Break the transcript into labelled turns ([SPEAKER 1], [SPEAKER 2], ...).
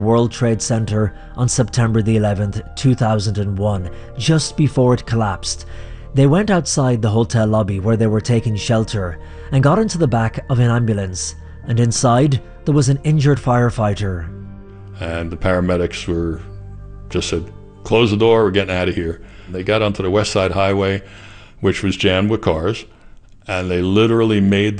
[SPEAKER 1] World Trade Center on September the 11th, 2001, just before it collapsed. They went outside the hotel lobby where they were taking shelter and got into the back of an ambulance, and inside there was an injured firefighter.
[SPEAKER 2] And the paramedics just said, close the door, we're getting out of here. They got onto the West Side Highway, which was jammed with cars, and they literally made